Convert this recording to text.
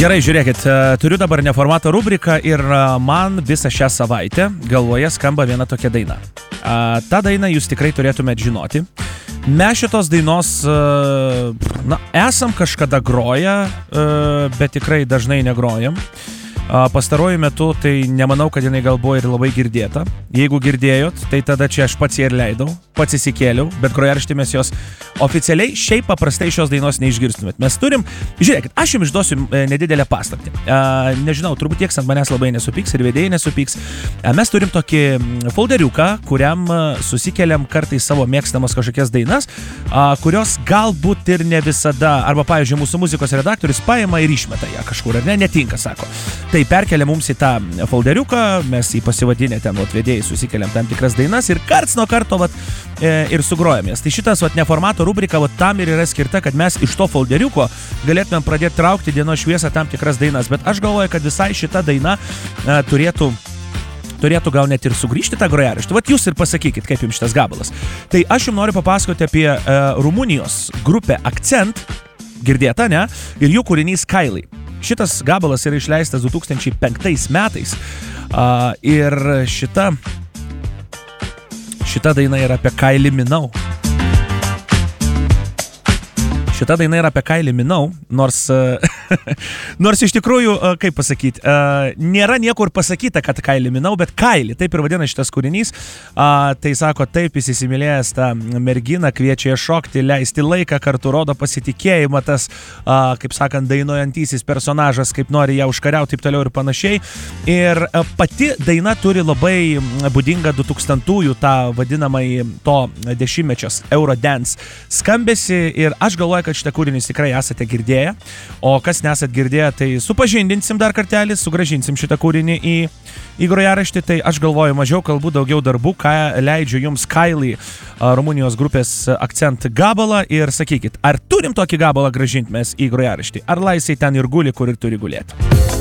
Gerai, žiūrėkit, turiu dabar neformato rubriką ir man visą šią savaitę galvoje skamba viena tokia daina. Ta daina jūs tikrai turėtumėt žinoti. Mes šitos dainos, esam kažkada groję, bet tikrai dažnai negrojam. Pastaruoju metu tai nemanau, kad jinai gal buvo ir labai girdėta. Jeigu girdėjot, tai tada čia aš pats ją ir leidau, pats įsikėliau, bet grojaraštį mes jos oficialiai šiaip paprastai šios dainos neišgirstumėt. Mes turim, žiūrėkit, aš jums išduosiu nedidelę paslaptį. Nežinau, turbūt tieks ant manęs labai nesupyks ir vedėjai nesupyks. Mes turim tokį folderiuką, kuriam susikeliam kartais savo mėgstamas kažkokias dainas, kurios galbūt ir ne visada, arba pavyzdžiui, mūsų muzikos redaktorius paima ir išmeta ją kažkur, ar ne, netinka, sako. Tai perkelia mums į tą folderiuką, mes jį pasivadinę ten, vedėjai susikeliam tam tikras dainas ir karts nuo karto ir sugrojamės. Tai šitas neformato rubrika tam ir yra skirta, kad mes iš to folderiuko galėtumėm pradėti traukti dienos šviesą tam tikras dainas, bet aš galvoju, kad visai šita daina turėtų gal net ir sugrįžti tą grojaraštį. Vat jūs ir pasakykit, kaip jums šitas gabalas. Tai aš jums noriu papasakoti apie Rumunijos grupę Akcent, girdėta, ne? Ir jų kūrinys Kailai. Šitas gabalas yra išleistas 2005 metais ir šita daina yra apie Kylie Minogue. Šita daina yra apie Kylie Minogue, nors iš tikrųjų, kaip pasakyti, nėra niekur pasakyta, kad Kylie Minogue, bet Kylie, taip ir vadina šitas kūrinys. Tai sako, taip, jis įsimylėjęs tą merginą, kviečia ją šokti, leisti laiką, kartu rodo pasitikėjimą, tas, kaip sakant, dainuojantysis personažas, kaip nori ją užkariauti, taip toliau ir panašiai. Ir pati daina turi labai būdingą 2000-ųjų tą vadinamąjį to dešimtmečios Eurodance skambesį ir aš galvoju, kad šitą kūrinį tikrai esate girdėję, o kas nesat girdėję, tai supažindinsim dar kartelį, sugrąžinsim šitą kūrinį į grojaraštį, tai aš galvoju mažiau kalbų, daugiau darbų, ką leidžiu jums Kylie, Rumunijos grupės Akcent gabalą ir sakykit, ar turim tokį gabalą grąžinti mes į grojaraštį, ar laisai ten ir guli, kur ir turi gulėti.